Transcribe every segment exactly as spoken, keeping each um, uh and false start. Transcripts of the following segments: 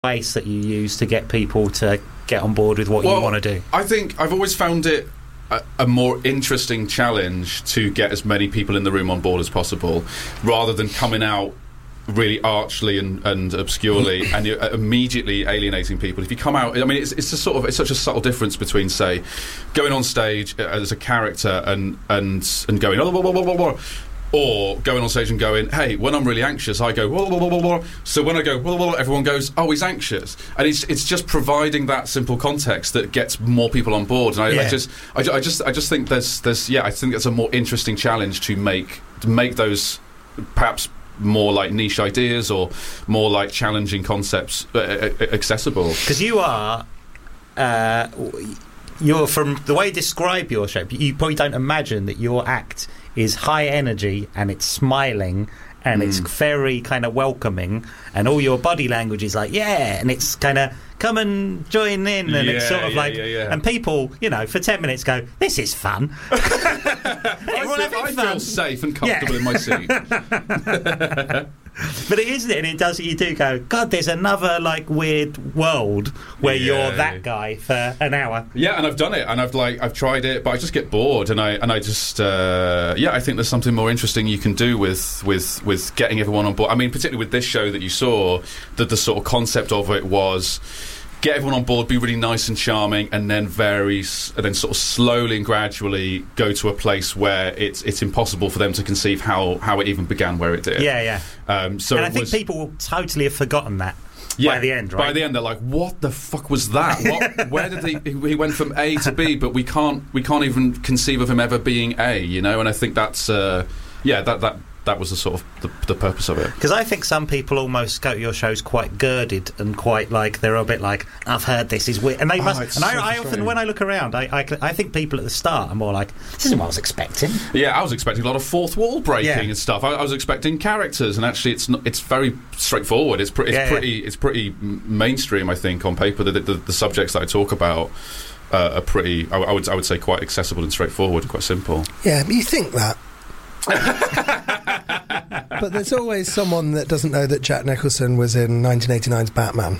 base that you use to get people to get on board with what well, you want to do? I think I've always found it a, a more interesting challenge to get as many people in the room on board as possible, rather than coming out really archly and, and obscurely and you're immediately alienating people. If you come out, I mean, it's, it's a sort of it's such a subtle difference between, say, going on stage as a character and and and going oh, blah, blah, blah, blah, blah, or going on stage and going, hey, when I'm really anxious, I go blah, blah, blah, blah, blah. So when I go blah, blah, blah, everyone goes, oh, he's anxious, and it's it's just providing that simple context that gets more people on board. And I, Yeah. I just I, I just I just think there's there's yeah I think it's a more interesting challenge to make to make those perhaps more like niche ideas or more like challenging concepts uh, accessible. Because you are, uh, you're from the way you describe your show, you probably don't imagine that your act is high energy and it's smiling and mm. it's very kind of welcoming, and all your body language is like, yeah, and it's kind of come and join in, and yeah, it's sort of yeah, like, yeah, yeah. and people, you know, for ten minutes go, this is fun. I, feel, I feel safe and comfortable yeah. in my seat. But it isn't it, and it does. You do go, God, there's another like weird world where yeah. you're that guy for an hour. Yeah, and I've done it, and I've like I've tried it, but I just get bored, and I and I just uh, yeah, I think there's something more interesting you can do with with with getting everyone on board. I mean, particularly with this show that you saw, that the sort of concept of it was get everyone on board, be really nice and charming, and then very, and then sort of slowly and gradually go to a place where it's it's impossible for them to conceive how, how it even began where it did. Yeah, yeah. Um, so and I it think was, people will totally have forgotten that yeah, by the end, right? By the end, they're like, "What the fuck was that? What, where did he? He went from A to B, but we can't we can't even conceive of him ever being A, you know?" And I think that's uh, yeah, that that. That was the sort of the, the purpose of it. Because I think some people almost go to your shows quite girded and quite like they're a bit like, I've heard this is weird, and they oh, must. And I, I often, when I look around, I, I I think people at the start are more like, this isn't what I was expecting. Yeah, I was expecting a lot of fourth wall breaking yeah. and stuff. I, I was expecting characters, and actually, it's not. It's very straightforward. It's, pre- it's yeah, pretty. Yeah. It's pretty mainstream, I think, on paper. The, the, the subjects that I talk about uh, are pretty. I, I would I would say quite accessible and straightforward, quite simple. Yeah, but you think that. But there's always someone that doesn't know that Jack Nicholson was in nineteen eighty-nine's Batman.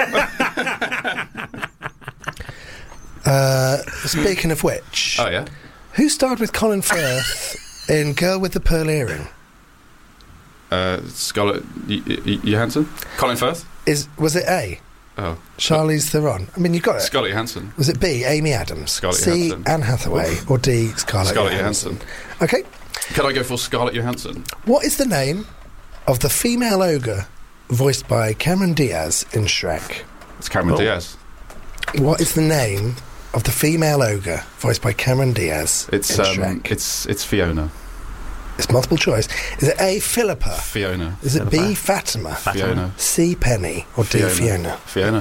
uh, speaking of which, oh yeah, who starred with Colin Firth in Girl with the Pearl Earring? Uh, Scarlett y- y- Johansson, Colin Firth. Is was it A? Oh, Charlize Theron. I mean, you got it. Scarlett Johansson. Was it B? Amy Adams. Scarlett C. Johansson. Anne Hathaway. Oof. Or D. Scarlett, Scarlett Johansson. Johansson. Okay. Can I go for Scarlett Johansson? What is the name of the female ogre voiced by Cameron Diaz in Shrek? It's Cameron oh. Diaz. What is the name of the female ogre voiced by Cameron Diaz It's in um, Shrek? it's it's Fiona. It's multiple choice. Is it A. Philippa? Fiona. Is it Philippa. B. Fatima? Fatima. Fiona. C. Penny? Or D. Fiona. Fiona? Fiona.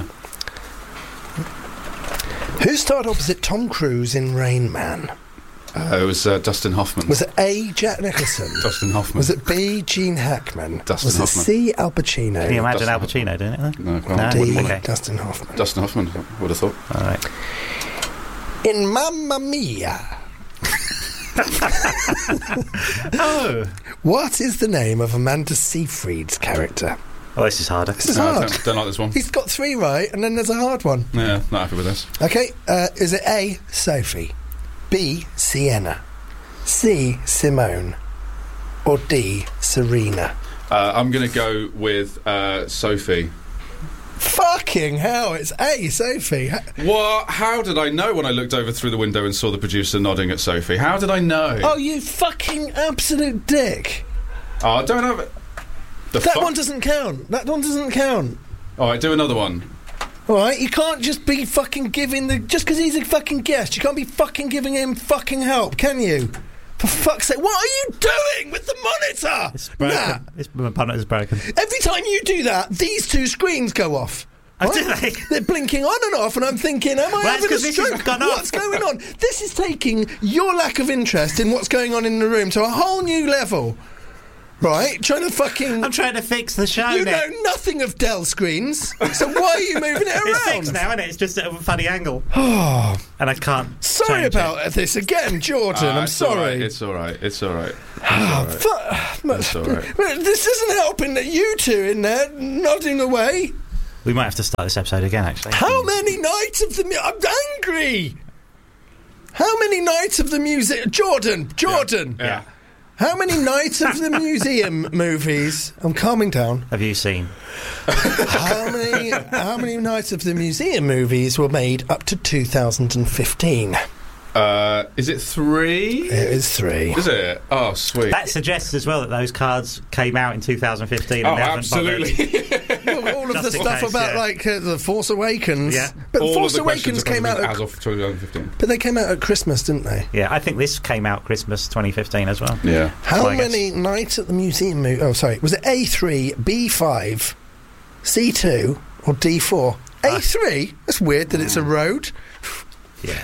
Who starred opposite Tom Cruise in Rain Man? Uh, it was uh, Dustin Hoffman. Was it A. Jack Nicholson? Dustin Hoffman. Was it B. Gene Hackman? Dustin was it Hoffman. C. Al Pacino? Can you imagine Dustin Al Pacino doing it? Though? No, well, No. D. wouldn't want Okay. Dustin Hoffman. Dustin Hoffman, I would have thought. All right. In Mamma Mia. Oh. What is the name of Amanda Seyfried's character? Oh, this is harder. This is No, I hard. don't, don't like this one. He's got three right, and then there's a hard one. Yeah, not happy with this. Okay, uh, is it A. Sophie, B. Sienna, C. Simone, or D. Serena? Uh, I'm going to go with uh, Sophie. Fucking hell, it's A. Sophie. Ha- What? How did I know when I looked over through the window and saw the producer nodding at Sophie? How did I know? Oh, you fucking absolute dick. Oh, I don't have it. The That fuck? one doesn't count. That one doesn't count. All right, do another one. All right, you can't just be fucking giving the... Just because he's a fucking guest, you can't be fucking giving him fucking help, can you? For fuck's sake, what are you doing with the monitor? It's broken. Nah. It's, my monitor is broken. Every time you do that, these two screens go off. Oh, Right? do they? They're blinking on and off, and I'm thinking, am I Well, that's having a 'cause this has stroke? gone off. What's going on? This is taking your lack of interest in what's going on in the room to a whole new level. Right? Trying to fucking... I'm trying to fix the show You now. know nothing of Dell screens, so why are you moving it around? It's fixed now, isn't it? It's just at a funny angle. Oh, And I can't sorry change about it. this again, Jordan. Ah, I'm it's all right, sorry. It's all right. It's all right. Oh, It's fu- all right. It's all right. This isn't helping that you two in there nodding away. We might have to start this episode again, actually. How many nights of the... Mu- I'm angry! How many nights of the music... Jordan! Jordan! Yeah. yeah. How many nights of the museum movies... I'm calming down. Have you seen? How many How many nights of the museum movies were made up to two thousand fifteen? Uh, is it three? It is three. Is it? Oh, sweet. That suggests as well that those cards came out in two thousand fifteen. Oh, and they haven't absolutely. Well, all of Just the in stuff case, about yeah. like uh, the Force Awakens. Yeah. But All Force of the questions Awakens came are out probably at, as of twenty fifteen. but they came out at Christmas, didn't they? Yeah, I think this came out Christmas twenty fifteen as well. Yeah. How I guess. many nights at the museum? Mo- oh, sorry. Was it A three, B five, C two, or D four? A three. That's weird that it's a road. Yeah.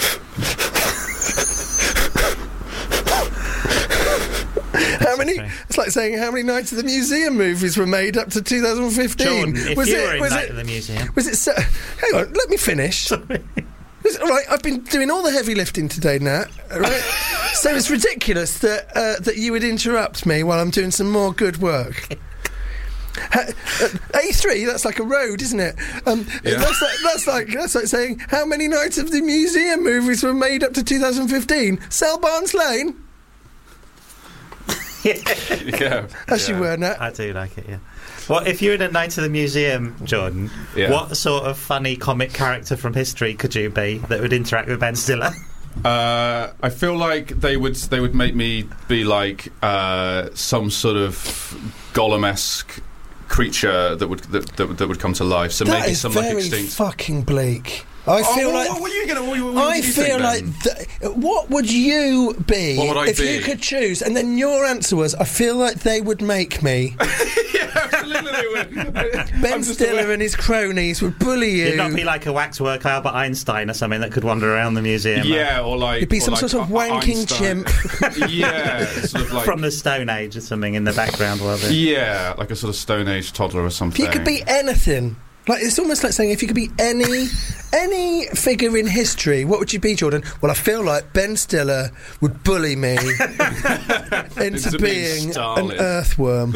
How many? okay. It's like saying how many nights of the museum movies were made up to two thousand fifteen. Jordan, if was you it? were in was Night it? at the Museum... Was it? So, hang on. Let me finish. It's all right, I've been doing all the heavy lifting today, Nat. All right? So it's ridiculous that uh, that you would interrupt me while I'm doing some more good work. Ha- uh, A three, that's like a road, isn't it? Um, Yeah. that's, like, that's like that's like saying how many nights of the museum movies were made up to two thousand fifteen? Sell Barnes Lane. Yeah. As yeah. you were, Nat. I do like it, yeah. Well, if you're in a Night at the Museum, Jordan, Yeah. what sort of funny comic character from history could you be that would interact with Ben Stiller? Uh, I feel like they would they would make me be like uh, some sort of golem-esque creature that would that, that, would- that would come to life. So That maybe is some very like extinct. fucking bleak. I Oh, feel what, like what, what are you gonna? What, what, what I do you feel think, like then? th- what would you be What would I if you be? could choose? And then your answer was, I feel like they would make me. Yeah, absolutely they would. Ben I'm just Stiller aware- and his cronies would bully you. You'd not be like a waxwork Albert Einstein or something that could wander around the museum. Yeah, or like You'd be or some like sort of I- wanking Einstein. chimp. Yeah, sort of like From the Stone Age or something in the background. While they're- yeah, like a sort of Stone Age toddler or If something. you could be anything, like it's almost like saying if you could be any any figure in history, what would you be, Jordan? Well, I feel like Ben Stiller would bully me into, Into being being Stalin. an earthworm.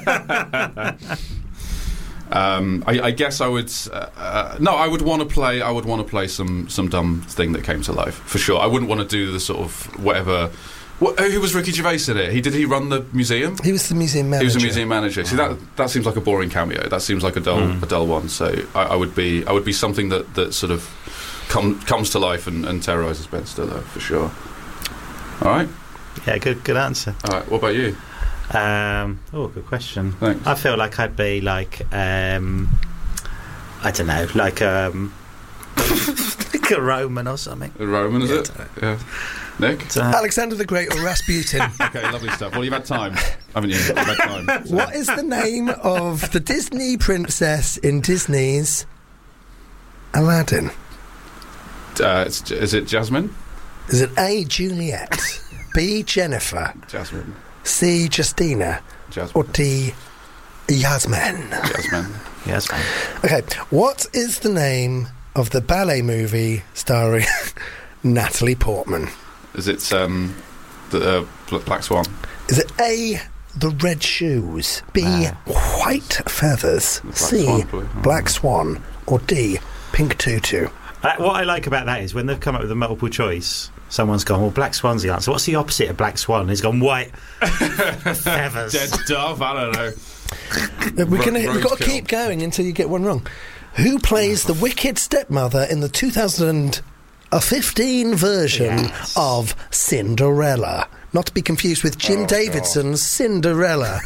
Um, I, I guess I would. Uh, uh, no, I would want to play. I would want to play some some dumb thing that came to life for sure. I wouldn't want to do the sort of whatever. What, who was Ricky Gervais in it? He did he run the museum? He was the museum manager. He was a museum manager. See that that seems like a boring cameo. That seems like a dull Mm. a dull one. So I, I would be I would be something that, that sort of come, comes to life and, and terrorises Ben Stiller for sure. All right, Yeah, good, good answer. all right. What about you? Um, oh, good question. Thanks. I feel like I'd be like, um, I don't know, like um, like a Roman or something. A Roman, is Yeah, it? Yeah. Nick. So, Alexander the Great or Rasputin. Okay, lovely stuff. Well, you've had time, haven't you? You've had time. so- What is the name of the Disney princess in Disney's Aladdin? Uh, it's, is it Jasmine? Is it A, Juliet, B, Jennifer, Jasmine. C, Justina, or Jasmine. D, Yasmin? Jasmine. yes, man. Okay, what is the name of the ballet movie starring Natalie Portman? Is it um, the uh, Bl- Black Swan? Is it A, The Red Shoes, B, Ah. White Feathers, Black C, Swan, probably. Oh. Black Swan, or D, Pink Tutu? Uh, what I like about that is when they've come up with a multiple choice, someone's gone, well, Black Swan's the answer. What's the opposite of Black Swan? And he's gone, white feathers. Dead dove? I don't know. Uh, We're Ro- gonna, we've got to roadkill. keep going until you get one wrong. Who plays the wicked stepmother in the two thousand fifteen version Yes. of Cinderella? Not to be confused with Jim Oh, Davidson's Cinderella.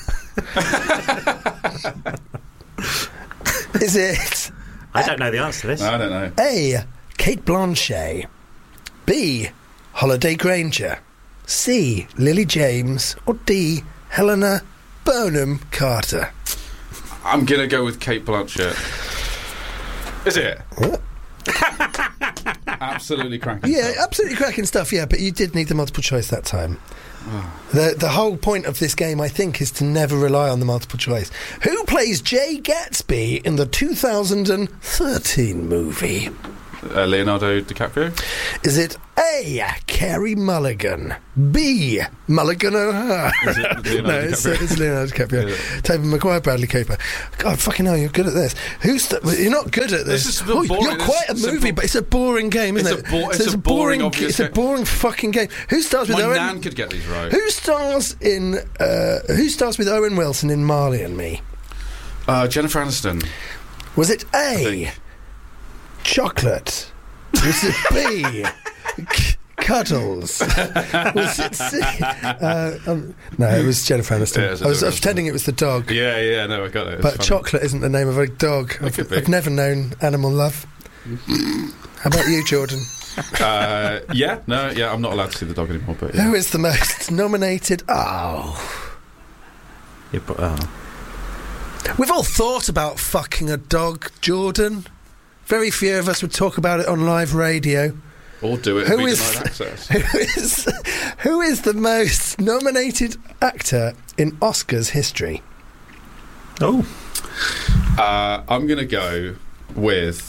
Is it I don't know the answer to this. I don't know. A, Kate Blanchet, B, Holiday Granger, C, Lily James, or D, Helena Bonham Carter? I'm gonna go with Kate Blanchett. Is it? What? Absolutely cracking. Yeah, stuff. absolutely cracking stuff, yeah, but you did need the multiple choice that time. The the whole point of this game, I think, is to never rely on the multiple choice. Who plays Jay Gatsby in the two thousand thirteen movie? Uh, Leonardo DiCaprio. Is it A. Carey Mulligan, B. Mulligan O'Hara? Is it Leonardo No, it's, DiCaprio? it's Leonardo DiCaprio. Yeah. Tobey Maguire, Bradley Cooper. God, fucking hell, you're good at this. Who's th- you're not good at this. This is Oh, boring. you're quite a It's a movie, bo- but it's a boring game, isn't It's it? a bo- So it's a boring, obvious It's a game. boring fucking game. Who stars with My Owen? nan could get these right. Who stars in? Uh, who stars with Owen Wilson in Marley and Me? Uh, Jennifer Aniston. Was it A. think. Chocolate? Was it B. C- Cuddles? Was it C? Uh, um, no, it was Jennifer Aniston. Yeah, it was I was Jennifer Aniston. pretending it was the dog. Yeah, yeah, no, I got it. It's But funny. chocolate isn't the name of a dog. It I've, could be. I've never known animal love. How about you, Jordan? Uh, yeah, no, yeah, I'm not allowed to see the dog anymore. But yeah. Who is the most nominated? Oh. Yeah, but, oh. We've all thought about fucking a dog, Jordan. Very few of us would talk about it on live radio. Or do it Who and be is- denied access. Who is, who is the most nominated actor in Oscars history? Oh. Uh, I'm going to go with.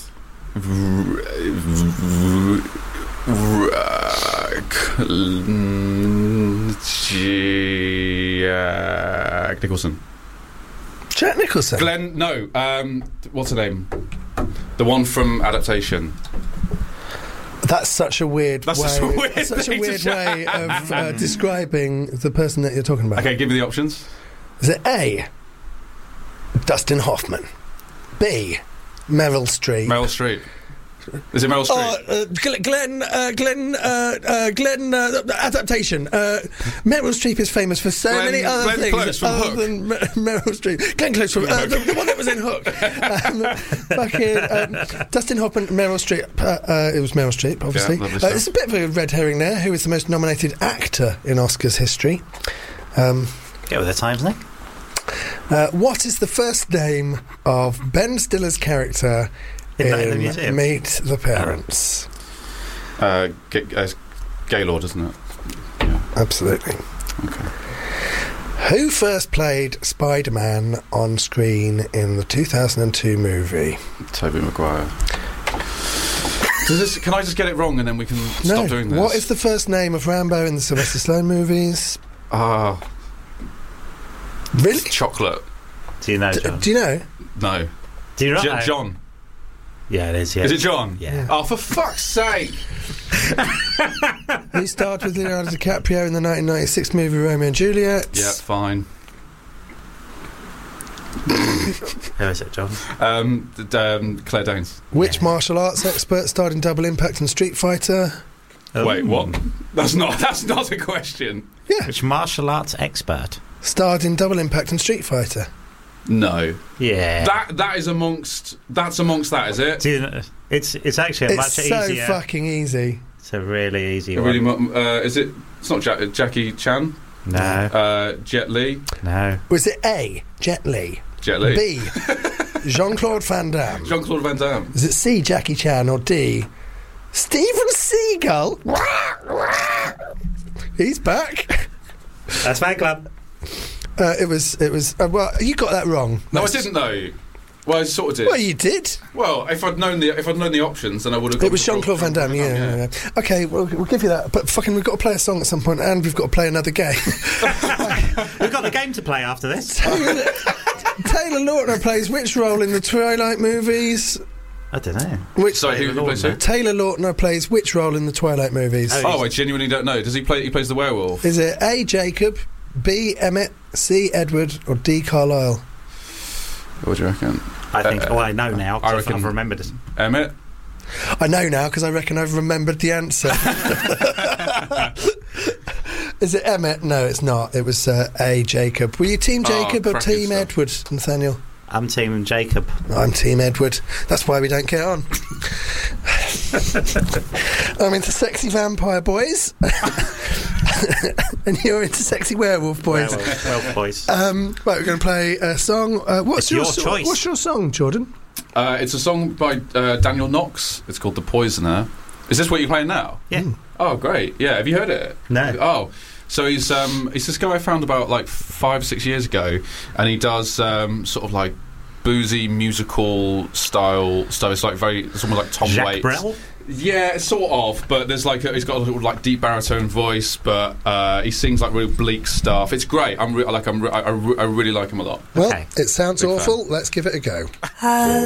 Jack Nicholson. Jack Nicholson. Glenn, no, um, what's her name? The one from Adaptation. That's such a weird That's way. such a weird that's such a thing to weird say. way of uh, describing the person that you're talking about. Okay, give me the options. Is it A. Dustin Hoffman, B. Meryl Streep? Meryl Streep. Is it Meryl Streep? Oh, uh, Gl- Glenn, uh, Glenn, uh, uh, Glenn, uh, Adaptation. Uh, Meryl Streep is famous for so Glenn- many other Glenn things Close from other Hook. than Me- Meryl Streep. Glenn Close from uh, the, the one that was in Hook. Um, fucking um, Dustin Hoffman, Meryl Streep. Uh, uh, it was Meryl Streep, obviously. lovely uh, stuff. it's a bit of a red herring there. Who is the most nominated actor in Oscars history? Um, Get with the times, Nick. uh, what is the first name of Ben Stiller's character In the- in the in museum? Meet the Parents? Uh, G- uh, Gaylord, isn't it? Absolutely. Okay. Who first played Spider-Man on screen in the two thousand two movie? Tobey Maguire. Does this, can I just get it wrong and then we can No. stop doing this? What is the first name of Rambo in the Sylvester Stallone movies? Ah, Really? chocolate. Do you know, D- John? do you know? No. Do you know? J- John. Yeah, it is. Yeah. Is it John? Yeah. Oh, for fuck's sake! He starred with Leonardo DiCaprio in the nineteen ninety-six movie Romeo and Juliet. Yeah, fine. Who is it, John? Um, d- d- um, Claire Danes. Which martial arts expert starred in Double Impact and Street Fighter? Oh. Wait, what? That's not. That's not a question. Yeah, Which martial arts expert? starred in Double Impact and Street Fighter. No. Yeah. That that is amongst. That's amongst that, is it? Do you know, it's it's actually a It's much so easier. fucking easy. It's a really easy Really, one. mu- uh, is it? It's not ja- Jackie Chan. No, Uh, Jet Li. no. Was it A. Jet Li, Jet Li. B. Jean-Claude Van Damme? Jean Claude Van Damme. Is it C. Jackie Chan or D. Steven Seagal? He's back. That's my club. Uh, it was. It was. Uh, well, you got that wrong. No, I That's- didn't know. Well, I sort of did. Well, you did. Well, if I'd known the if I'd known the options, then I would have. It was Jean-Claude Van Damme. Yeah, yeah, yeah. Okay, well, we'll give you that. But fucking, we've got to play a song at some point, and we've got to play another game. We've got the game to play after this. Taylor, Taylor Lautner plays which role in the Twilight movies? I don't know. Which Sorry, who, who plays who? Taylor Lautner plays which role in the Twilight movies? Oh, Oh, I genuinely don't know. Does he play? He plays the werewolf. Is it A. Jacob, B. Emmett, C. Edward, or D. Carlisle? What do you reckon? I think. Uh, oh, I know now. 'cause I I've- reckon- I've remembered it. Emmett. I know now because I reckon I've remembered the answer. Is it Emmett? No, it's not. It was uh, A. Jacob. Were you Team Oh, Jacob or cracking Team stuff. Edward, Nathaniel? I'm Team Jacob. I'm Team Edward. That's why we don't get on. I'm into sexy vampire boys, and you're into sexy werewolf boys. Werewolf, werewolf boys. Um, right, we're going to play a song. Uh, what's It's your, your so- choice. What's your song, Jordan? Uh, it's a song by uh, Daniel Knox. It's called "The Poisoner." Is this what you're playing now? Yeah. Mm. Oh, great. Yeah. Have you heard it? No. Oh. So he's um, he's this guy I found about like five six years ago, and he does um, sort of like boozy musical style stuff. It's like very, it's almost like Tom Jacques Waits. Brel? Yeah, sort of. But there's like a, he's got a little, like deep baritone voice, but uh, he sings like really bleak stuff. It's great. I'm re- like I'm re- I, I, re- I really like him a lot. Well, Okay. it sounds Big awful. Let's give it a go.